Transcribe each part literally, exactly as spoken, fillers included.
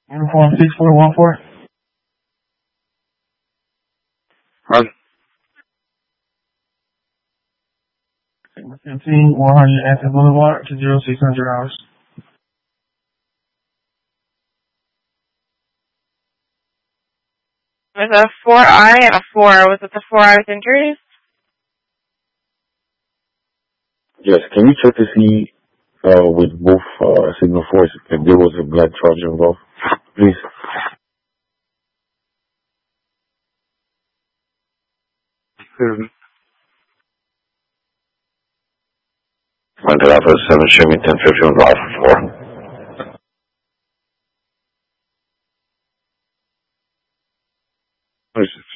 Uniform six four one four. Run. fifteen one hundred Aston Boulevard to zero six hundred hours. There's a four I and a four. Was it the four I with injuries? Yes, can you check to see uh, with both uh, signal fours if there was a black charger involved, please? Mm-hmm. Landed Alpha seven, show me ten fifty on Alpha four. What is it?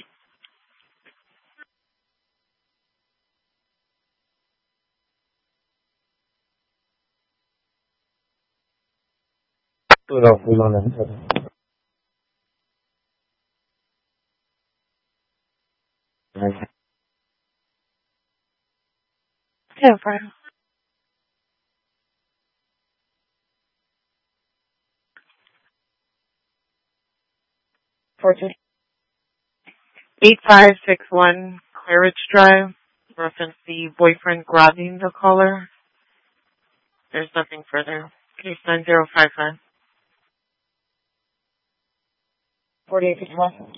Put it up, we on that. Yeah, fine. fourteen. eight five six one Claridge Drive. Reference the boyfriend grabbing the caller. There's nothing further. Case nine zero five five. forty-eight fifty-one.